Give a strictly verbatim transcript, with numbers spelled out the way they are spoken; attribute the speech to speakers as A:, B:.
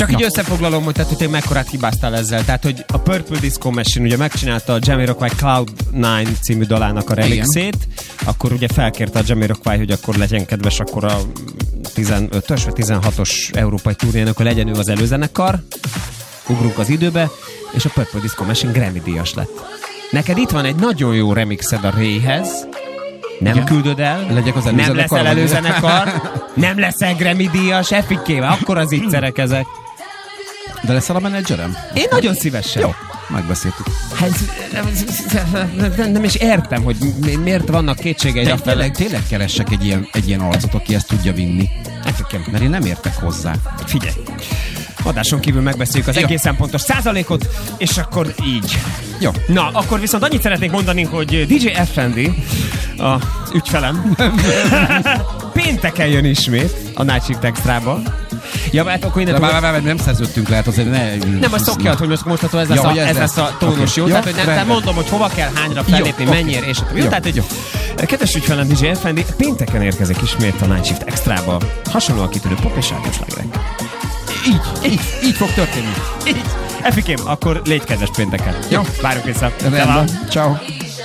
A: Csak így összefoglalom, hogy, tehát, hogy te mekkorát hibáztál ezzel. Tehát, hogy a Purple Disco Machine ugye megcsinálta a Jamiroquai Cloud nine című dalának a remixét, akkor ugye felkérte a Jamiroquai, hogy akkor legyen kedves, akkor a tizenötös vagy tizenhatos európai turnénak, hogy legyen ő az előzenekar. Ugrunk az időbe, és a Purple Disco Machine Grammy díjas lett. Neked itt van egy nagyon jó remixed a Rayhez, nem Igen. küldöd el,
B: Legyek az
A: nem leszel előzenekar, nem leszel Grammy díjas, efikével, akkor az ittszerek ezek.
B: De leszel a menedzserem?
A: Én nagyon szívesen.
B: Jó, megbeszéltük.
A: Hát, nem, nem is értem, hogy miért vannak kétségeid a fele.
B: Tényleg, tényleg keressek egy ilyen, egy ilyen arcot, aki ezt tudja vinni.
A: Efikem.
B: Mert én nem értek hozzá.
A: Figyelj. Adáson kívül megbeszéljük az Jó. egészen pontos százalékot, és akkor így.
B: Jó.
A: Na, akkor viszont annyit szeretnék mondani, hogy dé dzsé ef en dé, a ügyfelem, pénteken jön ismét a Night Shift Extra-ba. Ja, hát akkor innen...
B: Bár, bár, bár, nem szerződtünk le, hát azért ne...
A: Nem, azt szokjad, hogy most most ez, ja, lesz, a, ez, ez lesz a tónus, okay. Jó? Okay. Tehát, hogy nem, tehát mondom, hogy hova kell, hányra fellépni, okay. mennyire, és jó. Tehát, hogy kedves ügyfelem dé dzsé ef en dé, pénteken érkezik ismét a Night Shift Extra-ba. Hasonlóan kitűnő pop és rádiós lágerek.
B: Így, így, így fog történni.
A: Így. Efikém, akkor légy kedves pénteken.
B: Jó.
A: Várjuk vissza.
B: Rendben. Ciao.